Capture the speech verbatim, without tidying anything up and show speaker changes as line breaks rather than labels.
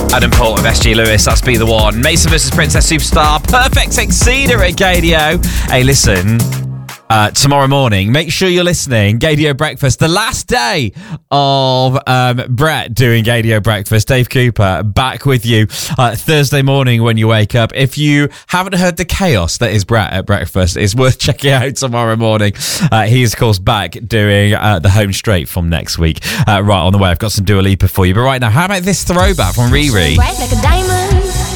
Adam Paul of S G Lewis, that's Be The One. Mason versus Princess Superstar, Perfect Exceeder at Gadio. Hey, listen, uh, tomorrow morning, make sure you're listening. Gadio Breakfast, the last day of um, Brett doing Gadio Breakfast. Dave Cooper back with you uh, Thursday morning when you wake up. If you haven't heard the chaos that is Brett at breakfast, it's worth checking out tomorrow morning. Uh, he is, of course, back doing uh, the home straight from next week. Uh, right on the way, I've got some Dua Lipa for you. But right now, how about this throwback from Riri?
Bright like a diamond.